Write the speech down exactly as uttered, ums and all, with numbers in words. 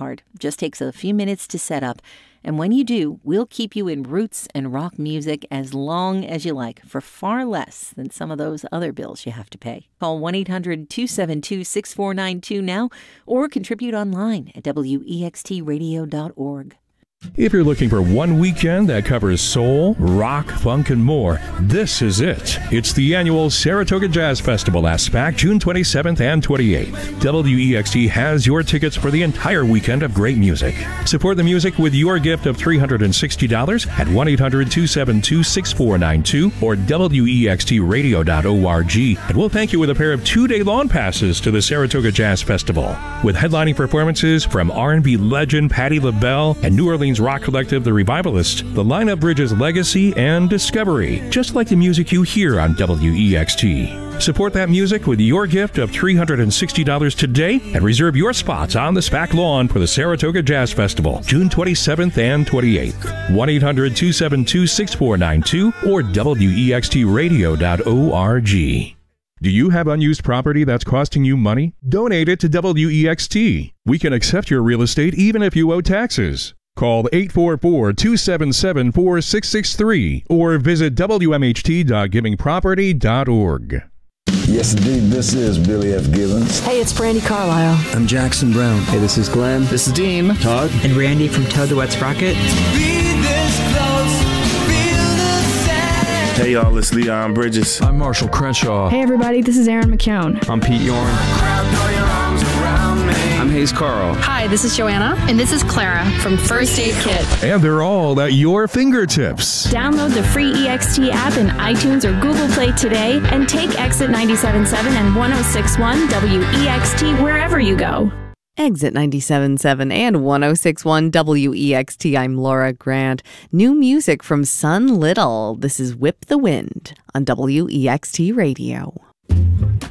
card. Just takes a few minutes to set up. And when you do, we'll keep you in roots and rock music as long as you like for far less than some of those other bills you have to pay. Call one eight hundred two seven two six four nine two now or contribute online at W E X T radio dot org. If you're looking for one weekend that covers soul, rock, funk, and more, this is it. It's the annual Saratoga Jazz Festival at SPAC, June twenty-seventh and twenty-eighth. W E X T has your tickets for the entire weekend of great music. Support the music with your gift of three hundred sixty dollars at one eight hundred two seven two six four nine two or W E X T radio dot org. And we'll thank you with a pair of two-day lawn passes to the Saratoga Jazz Festival. With headlining performances from R and B legend Patti LaBelle and New Orleans rock collective The Revivalists, the lineup bridges legacy and discovery, just like the music you hear on W E X T. Support that music with your gift of three hundred sixty dollars today and reserve your spots on the SPAC lawn for the Saratoga Jazz Festival, June twenty-seventh and twenty-eighth. one eight hundred two seven two six four nine two or W E X T radio dot org. Do you have unused property that's costing you money? Donate it to W E X T. We can accept your real estate even if you owe taxes. Call eight four four, two seven seven, four six six three or visit W M H T dot giving property dot org. Yes, indeed. This is Billy F. Gibbons. Hey, it's Brandy Carlisle. I'm Jackson Brown. Hey, this is Glenn. This is Dean. Todd. And Randy from Toad the Wet Sprocket. Hey, y'all, it's Leon Bridges. I'm Marshall Crenshaw. Hey, everybody, this is Aaron McKeown. I'm Pete Yorn. I'm Hayes Carl. Hi, this is Joanna. And this is Clara from First Aid Kit. And they're all at your fingertips. Download the free E X T app in iTunes or Google Play today and take Exit ninety-seven point seven and one oh six point one W E X T wherever you go. Exit ninety-seven point seven and one oh six point one W E X T. I'm Laura Grant. New music from Sun Little. This is Whip the Wind on W E X T Radio.